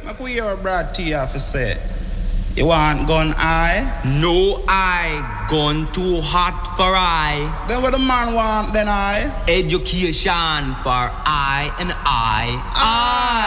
Make we hear Brad T have to say. You want gun I? No I, gun too hot for I. Then what the man want then I? Education for I and I.